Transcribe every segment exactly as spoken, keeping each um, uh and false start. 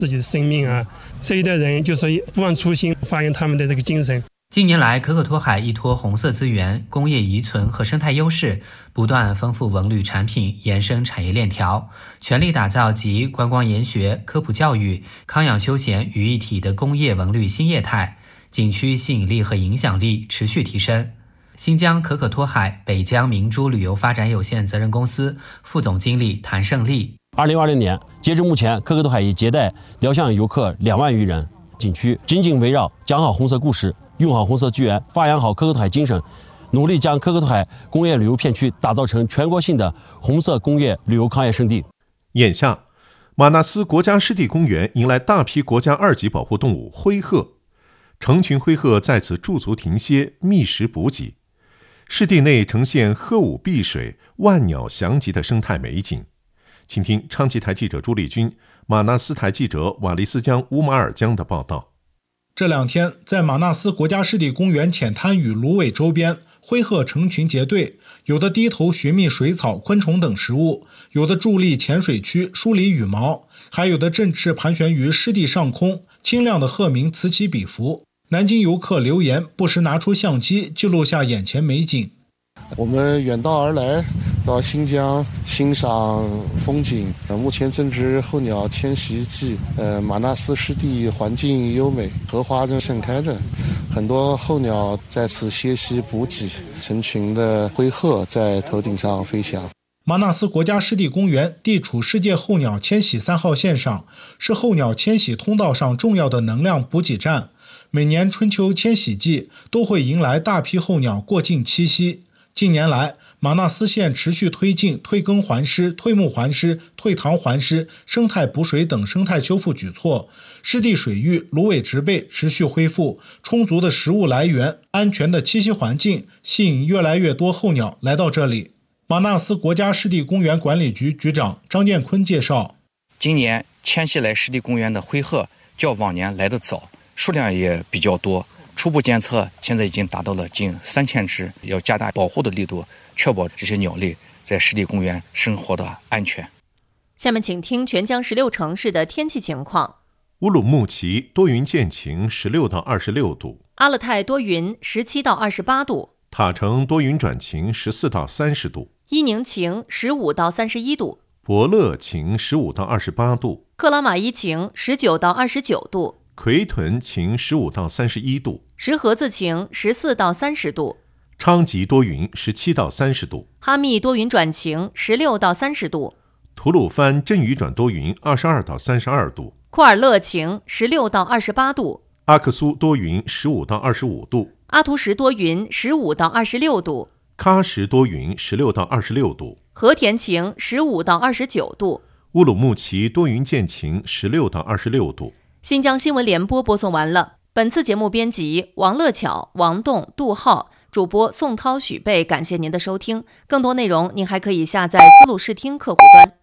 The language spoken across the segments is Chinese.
自己的生命啊，这一代人就是不忘初心，发扬他们的这个精神。 近年来，可可托海依托红色资源、工业遗存和生态优势，不断丰富文旅产品，延伸产业链条，全力打造集观光研学、科普教育、康养休闲于一体的工业文旅新业态，景区吸引力和影响力持续提升。新疆可可托海北疆明珠旅游发展有限责任公司副总经理谭胜利： 二零二零年，截至目前，可可托海已接待疗向游客两万余人。景区紧紧围绕讲好红色故事，用好红色资源，发扬好可可托海精神，努力将可可托海工业旅游片区打造成全国性的红色工业旅游康业胜地。 眼下，马纳斯国家湿地公园迎来大批国家二级保护动物灰鹤，成群灰鹤在此驻足停歇，觅食补给。湿地内呈现鹤舞碧水、万鸟翔集的生态美景。请听昌吉台记者朱丽君、马纳斯台记者瓦利斯江乌马尔江的报道。 这两天，在马纳斯国家湿地公园浅滩与芦苇周边，灰鹤成群结队，有的低头寻觅水草、昆虫等食物，有的伫立浅水区梳理羽毛，还有的振翅盘旋于湿地上空，清亮的鹤鸣此起彼伏。南京游客留言不时拿出相机记录下眼前美景。 我们远道而来，到新疆欣赏风景。呃，目前正值候鸟迁徙季，呃，马纳斯湿地环境优美，荷花正盛开着，很多候鸟在此歇息补给，成群的灰鹤在头顶上飞翔。 马纳斯国家湿地公园地处世界候鸟迁徙三号线上，是候鸟迁徙通道上重要的能量补给站。每年春秋迁徙季都会迎来大批候鸟过境栖息。近年来，马纳斯县持续推进退耕还湿、退牧还湿、退塘还湿、生态补水等生态修复举措，湿地水域、芦苇植被持续恢复，充足的食物来源、安全的栖息环境，吸引越来越多候鸟来到这里。马纳斯国家湿地公园管理局局长张建坤介绍， 今年迁徙来湿地公园的灰鹤较往年来得早，数量也比较多。初步监测现在已经达到了近三千只，要加大保护的力度，确保这些鸟类在湿地公园生活的安全。 下面请听全江十六城市的天气情况。 乌鲁木齐多云见晴，十六到二十六度； 阿勒泰多云，十七到二十八度； 塔城多云转晴，十四到三十度； 伊宁晴，十五到三十一度； 伯乐晴，十五到二十八度； 克拉玛依晴，十九到二十九度； 奎屯晴，十五到三十一度； 石河子晴，十四到三十度； 昌吉多云，十七到三十度； 哈密多云转晴，十六到三十度； 吐鲁番阵雨转多云，二十二到三十二度； 库尔勒晴，十六到二十八度； 阿克苏多云，十五到二十五度； 阿图什多云，十五到二十六度； 喀什多云，十六到二十六度； 和田晴，十五到二十九度； 乌鲁木齐多云见晴，十六到二十六度。 新疆新闻联播播送完了。本次节目编辑王乐巧、王栋、杜浩，主播宋涛、许贝，感谢您的收听。更多内容您还可以下载思路视听客户端。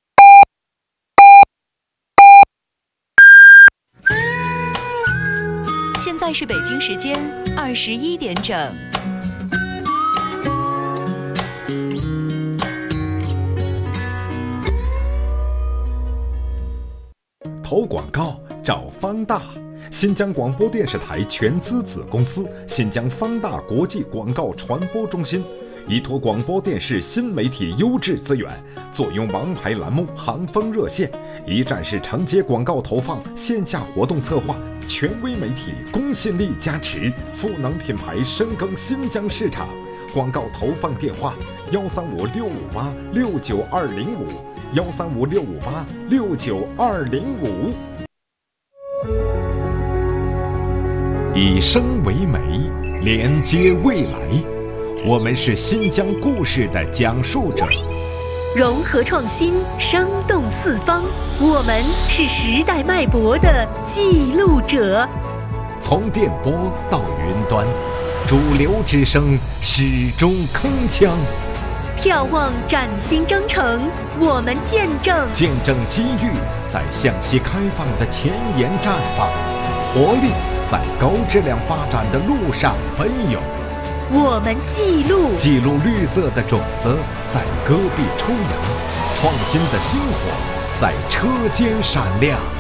现在是北京时间二十一点整。 投广告找方大，新疆广播电视台全资子公司新疆方大国际广告传播中心，依托广播电视新媒体优质资源，坐拥王牌栏目、行风热线，一站式承接广告投放、线下活动策划，权威媒体公信力加持，赋能品牌深耕新疆市场。广告投放电话：幺三五六五八六九二零五，幺三五六五八六九二零五。以声为媒，连接未来。我们是新疆故事的讲述者， 融合创新，生动四方。我们是时代脉搏的记录者。 从电波到云端，主流之声始终铿锵。 眺望崭新征程，我们见证见证机遇在向西开放的前沿绽放，活力在高质量发展的路上奔涌。 我们记录记录绿色的种子在戈壁抽芽，创新的星火在车间闪亮。